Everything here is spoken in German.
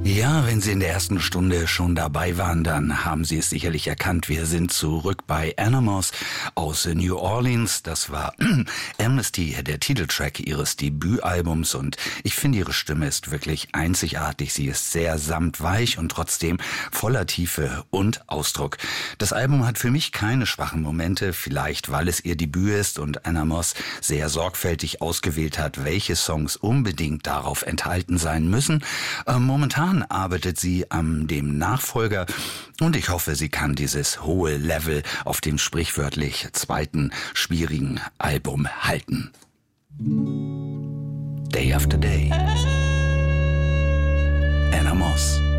Ja, wenn Sie in der ersten Stunde schon dabei waren, dann haben Sie es sicherlich erkannt. Wir sind zurück bei Animals aus New Orleans. Das war Amnesty, der Titeltrack ihres Debütalbums. Und ich finde, ihre Stimme ist wirklich einzigartig. Sie ist sehr samtweich und trotzdem voller Tiefe und Ausdruck. Das Album hat für mich keine schwachen Momente, vielleicht weil es ihr Debüt ist und Anna Moss sehr sorgfältig ausgewählt hat, welche Songs unbedingt darauf enthalten sein müssen. Momentan arbeitet sie an dem Nachfolger und ich hoffe, sie kann dieses hohe Level auf dem sprichwörtlich zweiten schwierigen Album halten. Day After Day. Anna Moss.